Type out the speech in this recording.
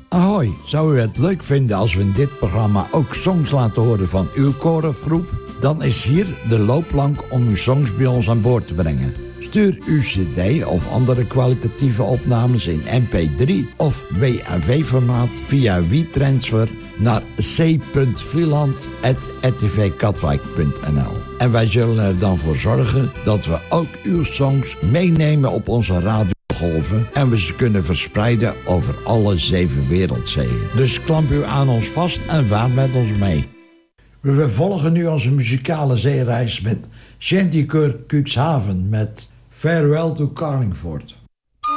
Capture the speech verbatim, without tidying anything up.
Ahoy, zou u het leuk vinden als we in dit programma ook songs laten horen van uw korengroep? Dan is hier de loopplank om uw songs bij ons aan boord te brengen. Stuur uw cd of andere kwalitatieve opnames in M P drie of W A V-formaat via WeTransfer naar c punt vlieland apenstaartje r t v katwijk punt n l. En wij zullen er dan voor zorgen dat we ook uw songs meenemen op onze radiogolven en we ze kunnen verspreiden over alle zeven wereldzeeën. Dus klamp u aan ons vast en vaar met ons mee. We vervolgen nu onze muzikale zeereis met Chanticleer Cuxhaven met Farewell to Carlingford.